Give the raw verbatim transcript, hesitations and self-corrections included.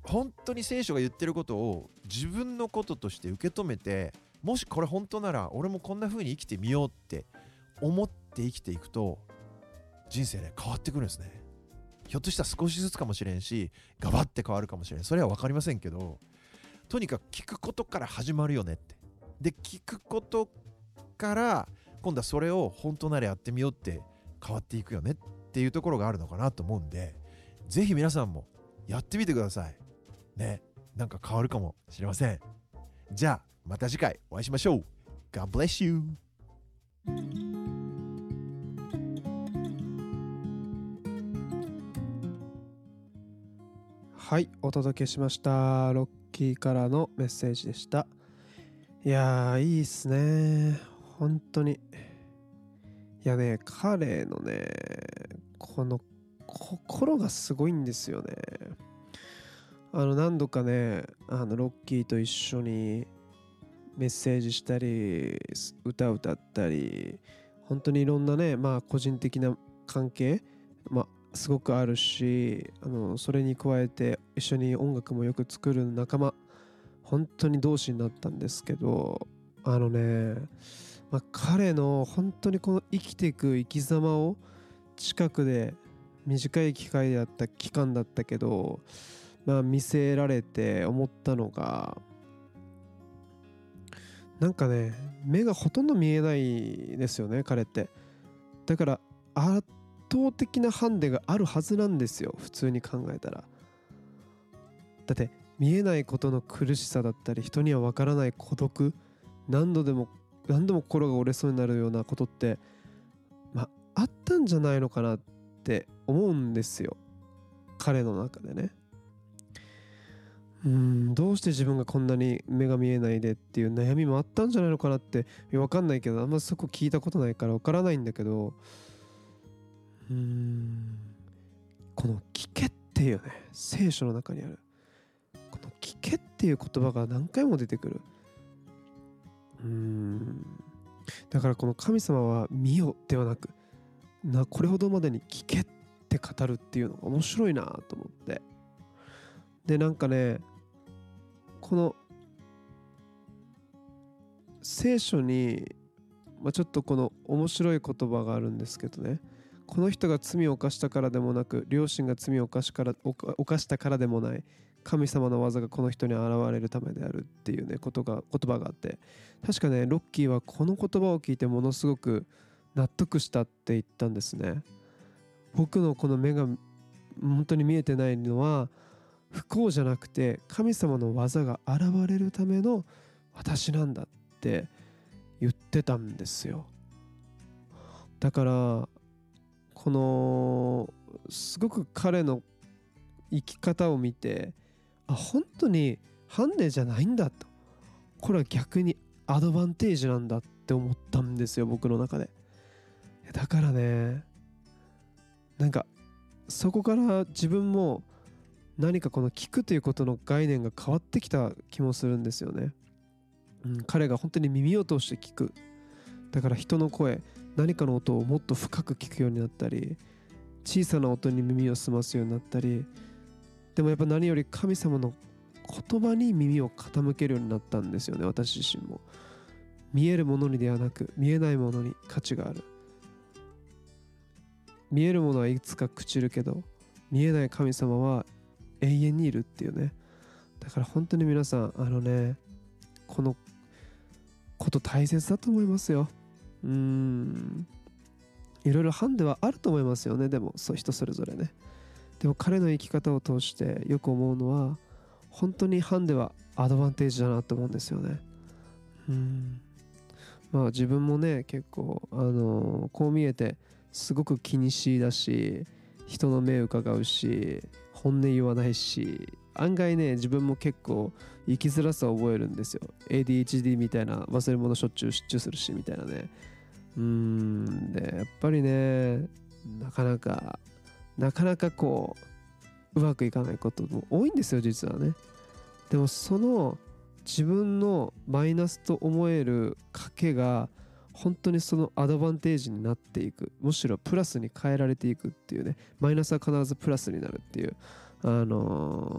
本当に聖書が言ってることを自分のこととして受け止めて、もしこれ本当なら俺もこんな風に生きてみようって思って生きていくと、人生ね変わってくるんですね。ひょっとしたら少しずつかもしれんし、ガバって変わるかもしれん。それは分かりませんけど、とにかく聞くことから始まるよねって。で、聞くことから今度はそれを本当ならやってみようって変わっていくよねっていうところがあるのかなと思うんで、ぜひ皆さんもやってみてくださいね。なんか変わるかもしれません。じゃあまた次回お会いしましょう。 God bless you。 はい、お届けしました。ロッキーからのメッセージでした。いやー、いいっすね、本当に。いやね、彼のねこの心がすごいんですよね。あの何度かね、あのロッキーと一緒にメッセージしたり歌歌ったり、本当にいろんなね、まあ個人的な関係、まあすごくあるし、あのそれに加えて一緒に音楽もよく作る仲間、本当に同志になったんですけど、あのね、まあ、彼の本当にこの生きていく生き様を近くで、短い機会だった期間だったけど、まあ見せられて思ったのが、なんかね、目がほとんど見えないですよね、彼って。だから圧倒的なハンデがあるはずなんですよ、普通に考えたら。だって見えないことの苦しさだったり、人には分からない孤独、何度でも何度も心が折れそうになるようなことって、まああったんじゃないのかなって思うんですよ、彼の中でね。うーんどうして自分がこんなに目が見えないでっていう悩みもあったんじゃないのかなって。分かんないけど、あんまそこ聞いたことないから分からないんだけど、うーんこの聞けっていうね、聖書の中にあるこの聞けっていう言葉が何回も出てくる。うーんだからこの神様は見よではなく、なこれほどまでに聞けって語るっていうのが面白いなと思って。でなんかね、この聖書に、まあ、ちょっとこの面白い言葉があるんですけどね、この人が罪を犯したからでもなく、両親が罪を犯しから犯犯したからでもない、神様の技がこの人に現れるためであるっていうね、ことが言葉があって、確かねロッキーはこの言葉を聞いてものすごく納得したって言ったんですね。僕のこの目が本当に見えてないのは不幸じゃなくて、神様の技が現れるための私なんだって言ってたんですよ。だからこのすごく彼の生き方を見て、あ、本当にハンデじゃないんだと、これは逆にアドバンテージなんだって思ったんですよ、僕の中で。だからね、なんかそこから自分も何かこの聞くということの概念が変わってきた気もするんですよね。うん、彼が本当に耳を通して聞く。だから人の声、何かの音をもっと深く聞くようになったり、小さな音に耳を澄ますようになったり、でもやっぱ何より神様の言葉に耳を傾けるようになったんですよね、私自身も。見えるものにではなく、見えないものに価値がある。見えるものはいつか朽ちるけど、見えない神様は永遠にいるっていうね。だから本当に皆さん、あのね、このこと大切だと思いますよ。うーんいろいろハンデはあると思いますよね。でもそう、人それぞれね。でも彼の生き方を通してよく思うのは、本当にハンデはアドバンテージだなと思うんですよね。うーんまあ自分もね、結構あのーこう見えてすごく気にしいだし、人の目を伺うし、本音言わないし、案外ね自分も結構生きづらさを覚えるんですよ。 エーディーエイチディー みたいな、忘れ物しょっちゅう失注するしみたいなね。うーんでやっぱりね、なかなかなかなかこううまくいかないことも多いんですよ、実はね。でもその自分のマイナスと思える賭けが本当にそのアドバンテージになっていく、むしろプラスに変えられていくっていうね。マイナスは必ずプラスになるっていう、あのー